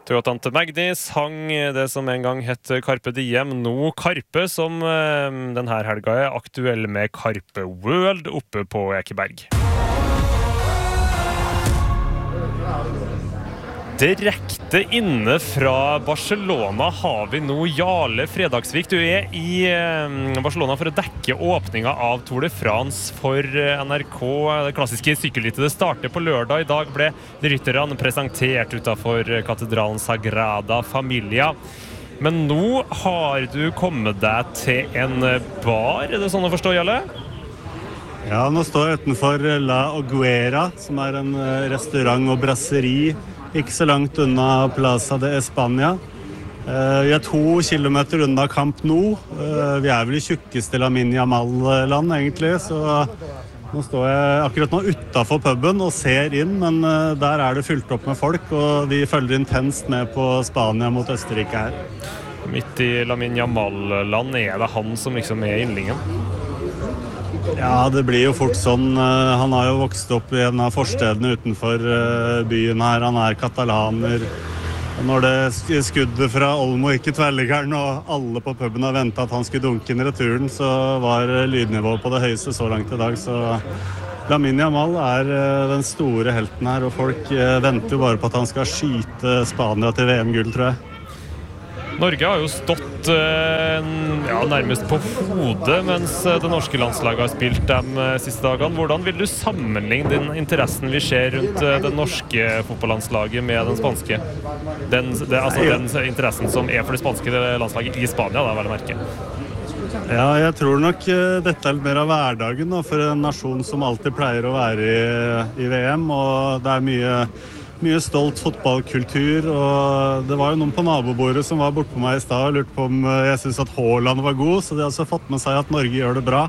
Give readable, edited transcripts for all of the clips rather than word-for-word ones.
Tante Magnis hang det som en gang het Carpe Diem, nå Karpe, som denne helga aktuell med Carpe World oppe på Ekeberg. Direkte inne fra Barcelona har vi nå Jarle Fredagsvik. Du i Barcelona for å dekke åpninga av Tour de France for NRK. Det klassiske sykkelrittet det starter på lørdag. I dag ble rytterne presentert utenfor katedralen Sagrada Familia. Men nå har du kommet deg til en bar, det sånn å forstå, Jarle? Ja, nå står jeg utenfor La Hoguera, som en restaurant og brasseri. Ikke så langt unna Plaza de España. Vi 2 kilometer unna Camp Nou. Vi vel i tjukkeste Lamine Yamal-land, egentlig, så nå står jeg akkurat nå utenfor puben og ser inn, men der det fylt opp med folk, og de følger intenst med på Spania mot Østerrike her. Midt i Lamine Yamal-land det han som liksom yndlingen? Ja, det blir jo fort sånn. Han har jo vokst opp i en av forstedene utenfor byen her. Han katalaner. Og når det skuddet fra Olmo ikke tverrliggeren, og alle på puben har ventet at han skulle dunke inn returen, så var lydnivået på det høyeste så langt i dag. Så Lamine Yamal den store helten her, og folk venter jo bare på at han skal skyte Spania til VM-gull, tror jeg. Norge har jo stått nærmest på hodet mens det norske landslaget har spilt de siste dagene. Hvordan vil du sammenligne den interessen vi ser rundt det norske fotballandslaget med den spanske? Den interessen som for det spanske landslaget i Spania, da, vel å merke. Ja, jeg tror nok dette litt mer av hverdagen da, for en nasjon som alltid pleier å være i VM, og det mye stolt fotballkultur, og det var jo noen på nabobordet som var borte på meg i stad og lurte på om jeg synes at Haaland var god, så de har også fått med seg at Norge gjør det bra.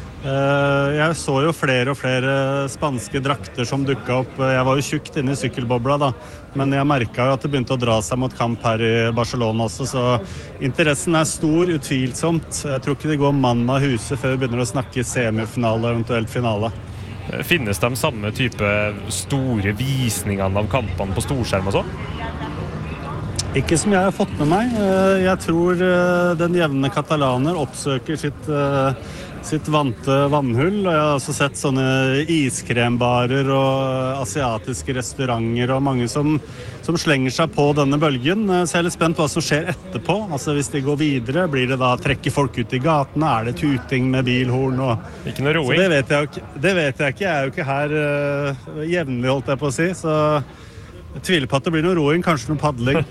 Jeg så jo flere og flere spanske drakter som dukket opp. Jeg var jo tjukt inne i sykkelbobla da, men jeg merket jo at det begynte å dra seg mot kamp her i Barcelona også, så interessen stor, utvilsomt. Jeg tror ikke det går mann av huset før vi begynner å snakke semifinale, eventuelt finale. Finnes de samme type store visningene av kampene på storskjerm og så? Ikke som jeg har fått med meg. Jeg tror den jevne katalaner oppsøker sitt vante vannhull. Jeg har også sett sånne iskrembarer og asiatiske restauranter og mange som slenger seg på denne bølgen. Så jeg litt spent på hva som skjer etterpå. Altså hvis de går videre, blir det da trekke folk ut i gatene? Det tuting med bilhorn? Ikke noe roing? Så det vet jeg ikke. Jeg jo ikke her jevnlig, holdt jeg på å si. Så jeg tviler på at det blir noe roing, kanskje noe paddling.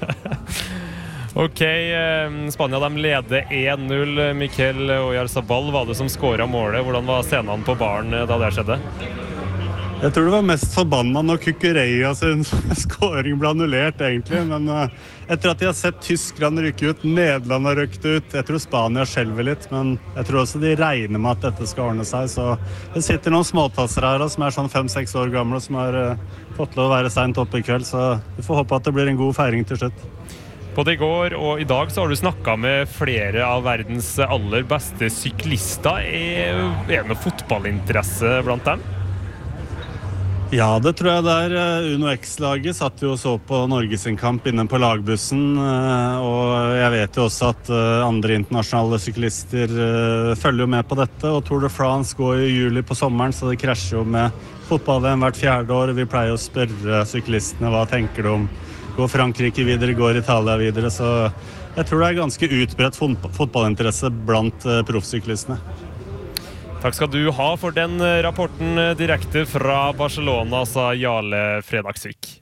Ok, Spania de leder 1-0. Mikel Oyarzabal var det som skåret målet. Hvordan var scenen på baren da det skjedde? Jeg tror det var mest forbannet når Cucurella sin skåring ble annullert, egentlig. Men etter at de har sett Tyskland rykke ut, Nederland har rykket ut, jeg tror Spania skjelver litt, men jeg tror også de regner med at dette skal ordne seg. Så det sitter noen småtasser her som sånn 5-6 år gamle, som har fått lov å være sent oppe i kveld. Så vi får håpe at det blir en god feiring til slutt. Både i går og i dag så har du snakket med flere av verdens aller beste syklister. Det noe fotballinteresse blant dem? Ja, det tror jeg der. Uno X-laget satt jo og så på Norge sin kamp inne på lagbussen, og jeg vet jo også at andre internasjonale syklister følger jo med på dette, og Tour de France går i juli på sommeren, så det krasjer jo med fotball-VM hvert 4. år. Vi pleier å spørre syklistene, hva tenker du om? Går Frankrike videre, går Italia videre, så jeg tror det ganske utbredt fotballinteresse blant proffsyklistene. Takk skal du ha for den rapporten direkte fra Barcelona, sa Jarle Fredagsvik.